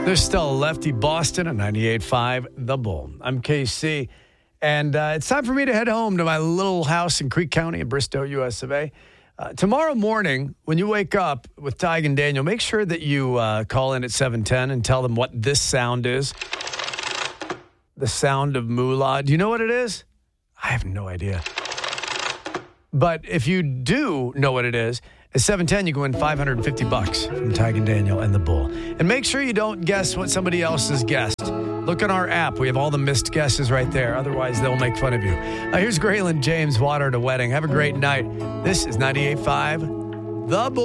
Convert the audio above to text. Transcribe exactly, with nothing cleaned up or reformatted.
There's still Lefty Boston on ninety-eight point five The Bull. I'm K C, and uh, it's time for me to head home to my little house in Creek County in Bristow, U S of A. Uh, tomorrow morning, when you wake up with Tig and Daniel, make sure that you uh, call in at seven ten and tell them what this sound is. The sound of moolah. Do you know what it is? I have no idea. But if you do know what it is, at seven ten, you can win five hundred fifty bucks from Tig and Daniel and the Bull. And make sure you don't guess what somebody else has guessed. Look on our app. We have all the missed guesses right there. Otherwise, they'll make fun of you. Uh, here's Graylin James, Water at a Wedding. Have a great night. This is ninety-eight point five The Bull.